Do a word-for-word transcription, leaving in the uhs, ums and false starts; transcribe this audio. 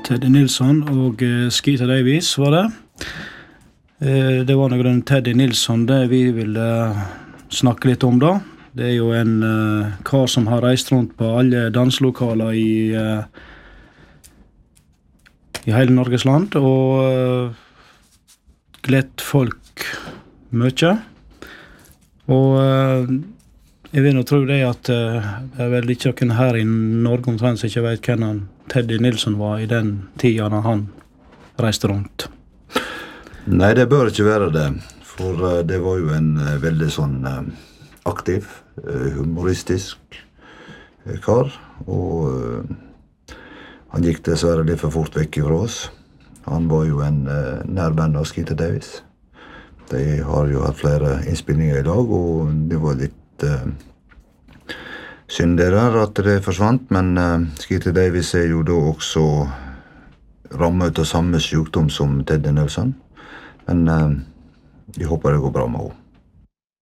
Teddy Nilsson og uh, Skeeter Davies, var det. Uh, det var noe Teddy Nilsson det vi ville uh, snakke litt om da. Det er jo en uh, kar som har reist rundt på alle danslokaler i, uh, i hele Norges land, og uh, glett folk mye. Og uh, jeg vil nå tro det at uh, det er vel ikke noen her i Norge omtrent som ikke vet hvem han Teddy Nilsson var i den tiden da han reiste rundt. Nei, det bør ikke være det, for uh, det var jo en uh, veldig sånn uh, aktiv, uh, humoristisk uh, kar, og uh, han gikk dessverre litt for fort vekk fra oss. Han var jo en uh, nærvenn av Skeeter Davies. De har jo hatt flere innspillinger i lag, og det var litt Uh, synd det der at det forsvant, men uh, Skeeter Davies er jo da også rammet av samme sykdom som Teddy Nilsson, men uh, jeg håper det går bra med henne.